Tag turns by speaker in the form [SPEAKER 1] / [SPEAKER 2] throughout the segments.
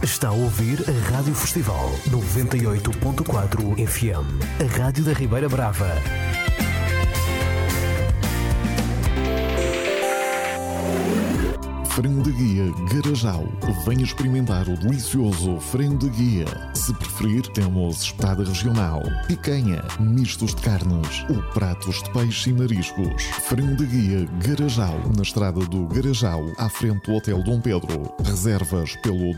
[SPEAKER 1] Está a ouvir a Rádio Festival 98.4 FM, a Rádio da Ribeira Brava.
[SPEAKER 2] Frango de Guia Garajal. Venha experimentar o delicioso frango de guia. Se preferir, temos espetada regional, picanha, mistos de carnes ou pratos de peixe e mariscos. Frango de Guia Garajal, na estrada do Garajal, à frente do Hotel Dom Pedro. Reservas pelo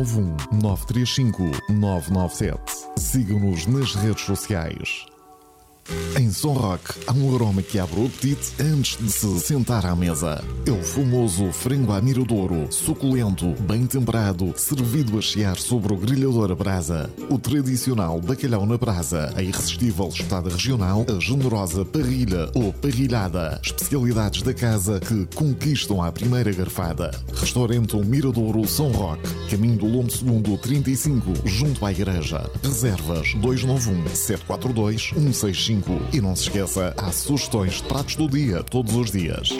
[SPEAKER 2] 291-935-997. Siga-nos nas redes sociais. Em São Roque, há um aroma que abre o apetite antes de se sentar à mesa. É o famoso frango à miradouro, suculento, bem temperado, servido a chiar sobre o grelhador a brasa. O tradicional bacalhau na brasa, a irresistível espetada regional, a generosa parrilha ou parrilhada. Especialidades da casa que conquistam à primeira garfada. Restaurante Miradouro São Roque, caminho do Lombo II 35, junto à igreja. Reservas 291-742-165. E não se esqueça, há sugestões de pratos do dia, todos os dias.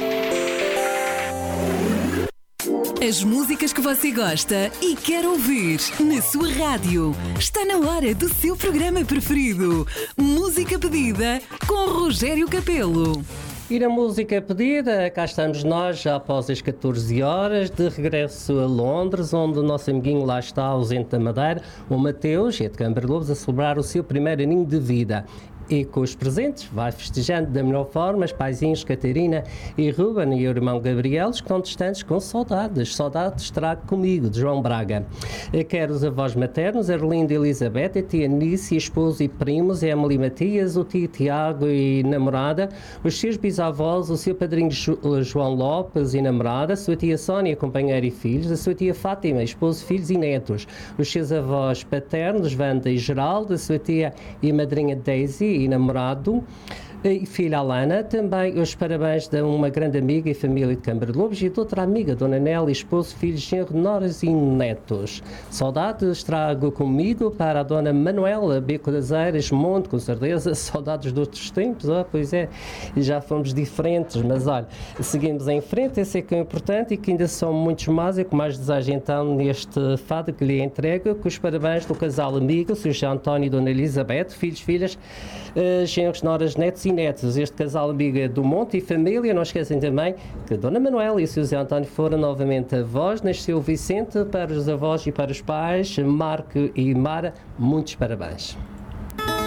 [SPEAKER 3] As músicas que você gosta e quer ouvir na sua rádio. Está na hora do seu programa preferido. Música Pedida com Rogério Capelo.
[SPEAKER 4] E na música pedida, cá estamos nós, já após as 14 horas, de regresso a Londres, onde o nosso amiguinho lá está, ausente da Madeira, o Mateus, é de Câmara Lobos, a celebrar o seu primeiro aninho de vida. E com os presentes, vai festejando da melhor forma os paizinhos Catarina e Ruben e o irmão Gabriel, que estão distantes com saudades. Saudades trago comigo, de João Braga. Quero os avós maternos, Arlindo e Elizabeth, a tia Nice, esposo e primos, Emily e Matias, o tio Tiago e namorada, os seus bisavós, o seu padrinho João Lopes e namorada, a sua tia Sónia, companheira e filhos, a sua tia Fátima, esposo, filhos e netos, os seus avós paternos, Wanda e Geraldo, a sua tia e madrinha Daisy e namorado e filha Alana, também os parabéns de uma grande amiga e família de Câmara de Lobos e de outra amiga, Dona Nélia, esposo, filhos, genro, noras e netos. Saudades trago comigo para a Dona Manuela, Beco das Eiras, Monte, com certeza, saudades de outros tempos, pois é, já fomos diferentes, mas olha, seguimos em frente, esse é que é importante e que ainda são muitos mais, e que mais desejo então neste fado que lhe entrego, com os parabéns do casal amigo, Sr. José António e Dona Elizabeth, filhos, filhas, genros, noras, netos e netos. Este casal amigo é do Monte e família. Não esquecem também que a Dona Manuela e o Sr. José António foram novamente avós. Nasceu Vicente, para os avós e para os pais, Marco e Mara, muitos parabéns.